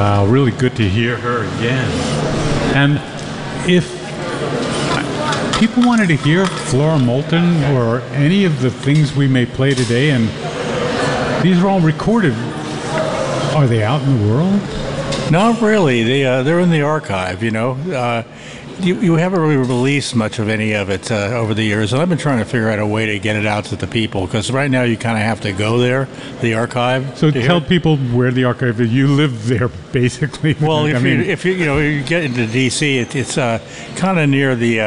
Wow, really good to hear her again. And if people wanted to hear Flora Moulton or any of the things we may play today, and these are all recorded, are they out in the world? Not really. They're in the archive, you know. You haven't really released much of any of it over the years, and I've been trying to figure out a way to get it out to the people, because right now you kind of have to go there, the archive. So tell people where the archive is. You live there, basically. Well, if you get into D.C., it's kind of near the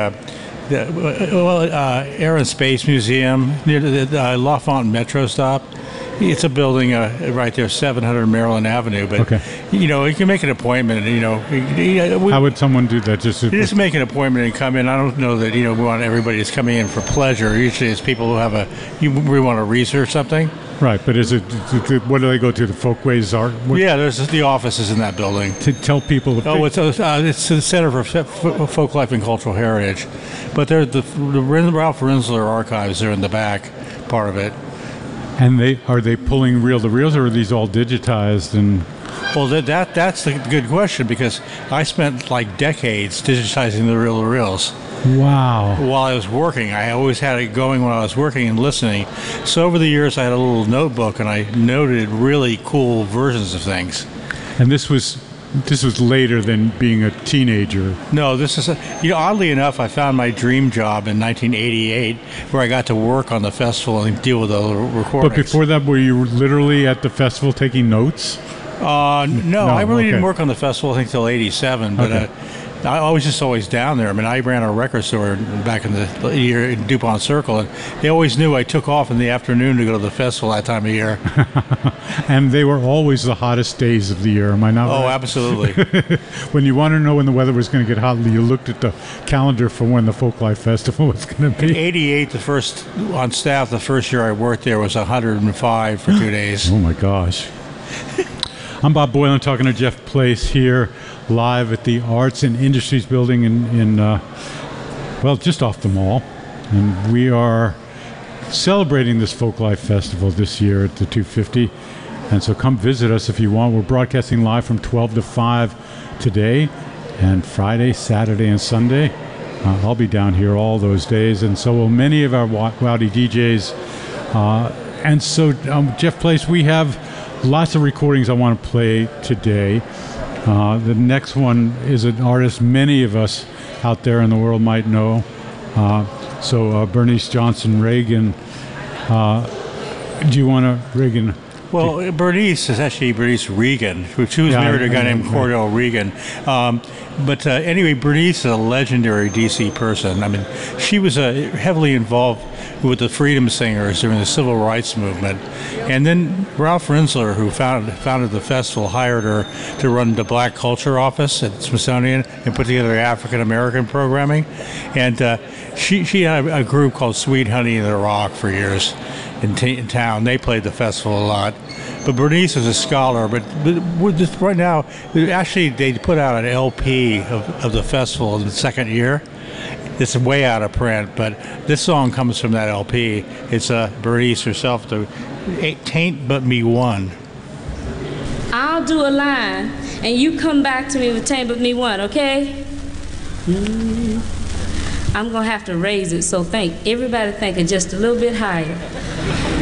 Air and Space Museum, near the LaFont Metro stop. It's a building right there, 700 Maryland Avenue. But you can make an appointment. How would someone do that? Just make an appointment and come in. I don't know that we want everybody that's coming in for pleasure. Usually, it's people who we want to research something. Right, but is it? What do they go to? The Folkways Art? Yeah, there's the offices in that building. To tell people. It's the Center for Folk Life and Cultural Heritage, but there's the Ralph Rinzler archives are in the back part of it. And are they pulling reel-to-reels, or are these all digitized? And well, that's the good question, because I spent like decades digitizing the reel-to-reels. Wow. While I was working, I always had it going when I was working and listening. So over the years, I had a little notebook, and I noted really cool versions of things. And this was later than being a teenager. No, this is oddly enough, I found my dream job in 1988, where I got to work on the festival and deal with the recordings. But before that, were you literally at the festival taking notes? No, I really didn't work on the festival until '87, but I was always down there. I mean, I ran a record store back in the year in DuPont Circle, and they always knew I took off in the afternoon to go to the festival that time of year. And they were always the hottest days of the year, am I not right? Oh, absolutely. When you want to know when the weather was going to get hot, you looked at the calendar for when the Folklife Festival was going to be. In '88, the first year I worked there was 105 for 2 days. Oh, my gosh. I'm Bob Boilen, talking to Jeff Place here live at the Arts and Industries Building in just off the mall. And we are celebrating this Folklife Festival this year at the 250. And so come visit us if you want. We're broadcasting live from 12 to 5 today, and Friday, Saturday, and Sunday. I'll be down here all those days, and so will many of our Wowdy DJs. And so, Jeff Place, we have lots of recordings I want to play today. The next one is an artist many of us out there in the world might know. Bernice Johnson Reagan. Do you want to, Reagan? Well, Bernice is actually Bernice Regan. She was married to a guy named Cordell Regan. But anyway, Bernice is a legendary D.C. person. I mean, she was heavily involved with the Freedom Singers during the Civil Rights Movement. And then Ralph Rinzler, who founded the festival, hired her to run the Black Culture Office at Smithsonian and put together African American programming. And she had a group called Sweet Honey in the Rock for years in town. They played the festival a lot. But Bernice is a scholar, but right now, actually, they put out an LP of the festival in the second year. It's way out of print, but this song comes from that LP. It's Bernice herself, "Tain't But Me One." I'll do a line, and you come back to me with "Tain't But Me One," okay? I'm gonna have to raise it, so everybody think it just a little bit higher.